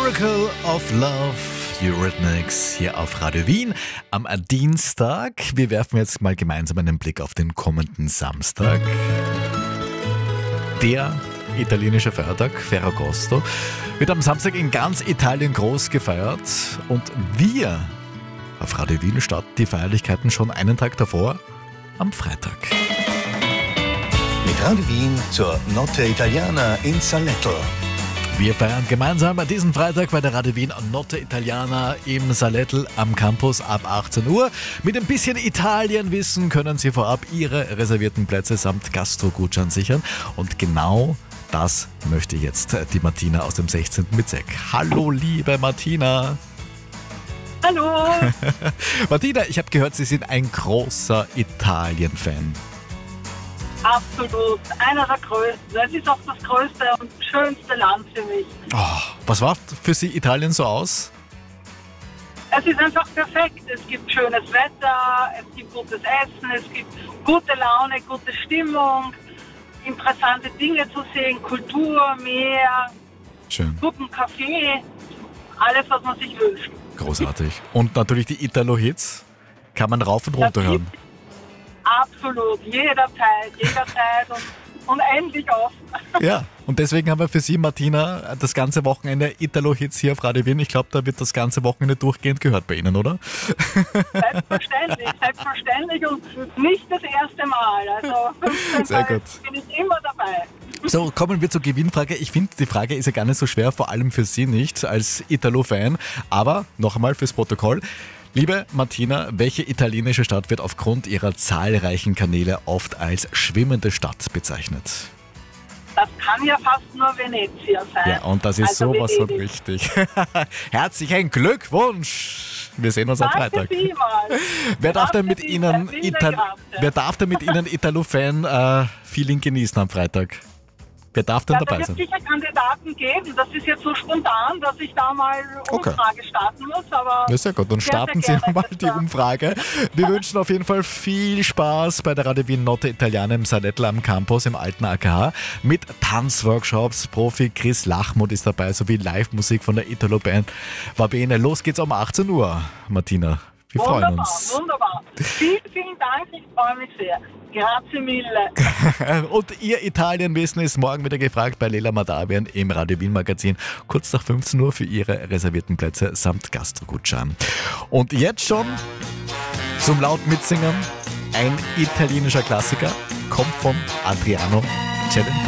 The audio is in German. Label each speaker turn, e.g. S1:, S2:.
S1: Miracle of Love, Eurythmics hier auf Radio Wien am Dienstag. Wir werfen jetzt mal gemeinsam einen Blick auf den kommenden Samstag. Der italienische Feiertag, Ferragosto, wird am Samstag in ganz Italien groß gefeiert. Und wir auf Radio Wien starten die Feierlichkeiten schon einen Tag davor, am Freitag.
S2: Mit Radio Wien zur Notte Italiana in Saletto.
S1: Wir feiern gemeinsam diesen Freitag bei der Radio Wien Notte Italiana im Salettel am Campus ab 18 Uhr. Mit ein bisschen Italienwissen können Sie vorab Ihre reservierten Plätze samt Gastro-Gutschein sichern. Und genau das möchte jetzt die Martina aus dem 16. Bezirk. Hallo, liebe Martina.
S3: Hallo.
S1: Martina, ich habe gehört, Sie sind ein großer Italien-Fan.
S3: Absolut. Einer der größten. Es ist auch das größte und schönste Land für mich.
S1: Oh, was war für Sie Italien so aus?
S3: Es ist einfach perfekt. Es gibt schönes Wetter, es gibt gutes Essen, es gibt gute Laune, gute Stimmung, interessante Dinge zu sehen, Kultur, Meer,
S1: Schön.
S3: guten Kaffee, alles, was man sich wünscht.
S1: Großartig. Und natürlich die Italo-Hits kann man rauf und runter hören.
S3: Absolut, jederzeit und unendlich oft.
S1: Ja, und deswegen haben wir für Sie, Martina, das ganze Wochenende Italo-Hits hier auf Radio Wien. Ich glaube, da wird das ganze Wochenende durchgehend gehört bei Ihnen, oder?
S3: Selbstverständlich und nicht das erste Mal. Also
S1: Sehr gut.
S3: Bin ich immer dabei.
S1: So, kommen wir zur Gewinnfrage. Ich finde, die Frage ist ja gar nicht so schwer, vor allem für Sie nicht als Italo-Fan. Aber noch einmal fürs Protokoll. Liebe Martina, welche italienische Stadt wird aufgrund ihrer zahlreichen Kanäle oft als schwimmende Stadt bezeichnet?
S3: Das kann ja fast nur Venezia sein.
S1: Ja, und das ist
S3: Also
S1: sowas von
S3: Venedig.
S1: richtig. Herzlichen Glückwunsch! Wir sehen uns am
S3: Danke
S1: Freitag.
S3: vielmals.
S1: Wer darf denn mit
S3: Danke
S1: Ihnen,
S3: vielmals.
S1: Italo-Fan-Feeling genießen am Freitag? Wer darf denn
S3: Ja,
S1: dabei
S3: da wird
S1: sein?
S3: sicher Kandidaten geben. Das ist jetzt so spontan, dass ich da mal Umfrage starten muss. Aber
S1: Ja, sehr gut, dann starten Sie
S3: gerne,
S1: mal
S3: das
S1: die
S3: war-
S1: Umfrage. Wir wünschen auf jeden Fall viel Spaß bei der Radio Wien Notte Italiana im Salettel am Campus im alten AKH mit Tanzworkshops. Profi Chris Lachmuth ist dabei, sowie Live-Musik von der Italo-Band Vabene. Los geht's um 18 Uhr, Martina. Wir freuen uns.
S3: Wunderbar. Vielen Dank, ich freue mich sehr. Grazie mille.
S1: Und Ihr Italienwissen ist morgen wieder gefragt bei Lela Madavian im Radio Wien Magazin. Kurz nach 15 Uhr für Ihre reservierten Plätze samt Gastrogutschein. Und jetzt schon zum laut mitsingen ein italienischer Klassiker, kommt von Adriano Celentano.